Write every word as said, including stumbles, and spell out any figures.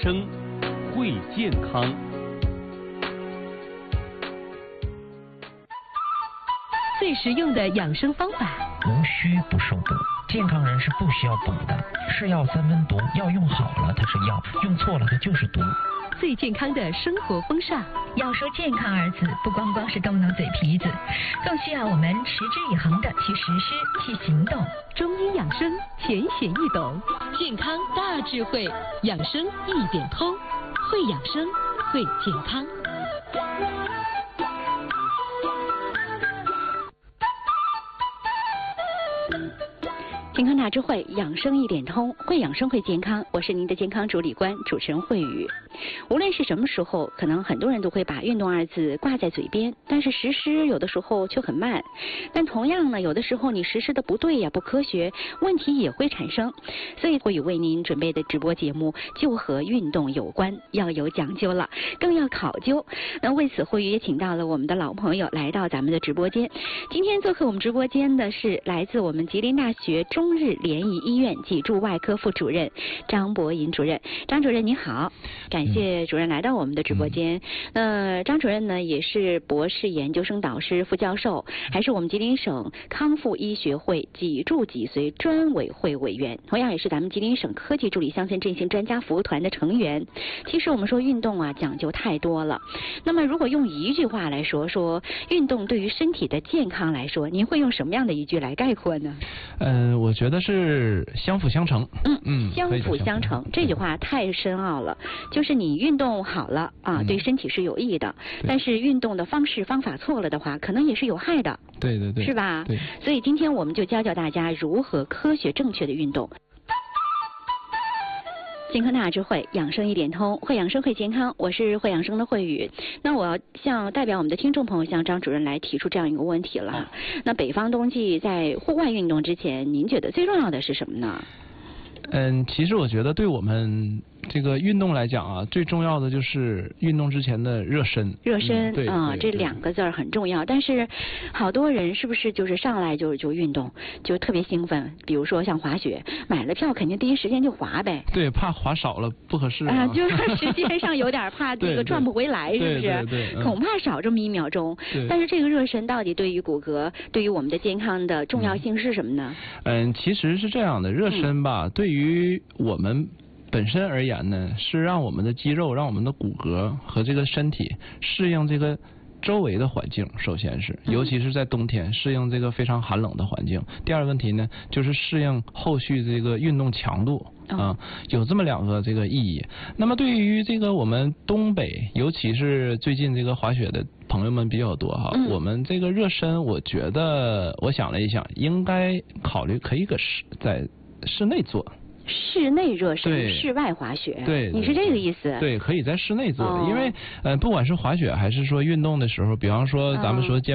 生，会健康。 最实用的养生方法， 无需不受补。健康人是不需要补的，是药三分毒，药用好了它是药，用错了它就是毒。 最健康的生活风尚， 要说健康二字，不光光是动动嘴皮子，更需要我们持之以恒的去实施、去行动。 中医养生浅显易懂，健康大智慧，养生一点通，会养生，会健康。健康大智慧，养生一点通，会养生会健康。我是您的健康主理官，主持人慧宇。无论是什么时候，可能很多人都会把运动二字挂在嘴边，但是实施有的时候却很慢。但同样呢，有的时候你实施的不对呀，不科学，问题也会产生。所以慧宇为您准备的直播节目就和运动有关，要有讲究了，更要考究。那为此，慧宇也请到了我们的老朋友来到咱们的直播间。今天做客我们直播间的是来自我们吉林大学中日联谊医院脊柱外科副主任张博银主任。张主任你好，感谢主任来到我们的直播间。呃，张主任呢也是博士研究生导师、副教授，还是我们吉林省康复医学会脊柱脊髓专委会委员，同样也是咱们吉林省科技助理乡村振兴专家服务团的成员。其实我们说运动啊，讲究太多了。那么如果用一句话来说，说运动对于身体的健康来说，您会用什么样的一句来概括呢？ 嗯、呃，我觉得是相辅相成。 嗯嗯， 相辅相成这句话太深奥了。就是你运动好了啊，嗯、对身体是有益的，但是运动的方式方法错了的话，可能也是有害的。 对对对， 是吧？ 对。 所以今天我们就教教大家如何科学正确的运动。健康大智慧，养生一点通，会养生会健康。我是会养生的慧宇。那我要向代表我们的听众朋友向张主任来提出这样一个问题了。哦、那北方冬季在户外运动之前，您觉得最重要的是什么呢？ 嗯，其实我觉得对我们这个运动来讲啊，最重要的就是运动之前的热身。 热身， 嗯，对啊、 嗯， 这两个字儿很重要。但是，好多人是不是就是上来就就运动，就特别兴奋？比如说像滑雪，买了票肯定第一时间就滑呗。 对，怕滑少了不合适啊。 啊，就是时间上有点怕这个转不回来，是不是？ 对对对对， 恐怕少这么一秒钟。但是这个热身到底对于骨骼、对于我们的健康的重要性是什么呢？ 嗯，其实是这样的，热身吧，嗯、对于我们本身而言呢，是让我们的肌肉、让我们的骨骼和这个身体适应这个周围的环境，首先是，尤其是在冬天适应这个非常寒冷的环境。第二个问题呢，就是适应后续这个运动强度啊，有这么两个这个意义。那么对于这个我们东北，尤其是最近这个滑雪的朋友们比较多哈，嗯、我们这个热身，我觉得我想了一想，应该考虑可以搁室在室内做。 室内热身，室外滑雪。 对， 你是这个意思？ 对，可以在室内做， 哦、 因为呃，不管是滑雪还是说运动的时候，比方说咱们说肩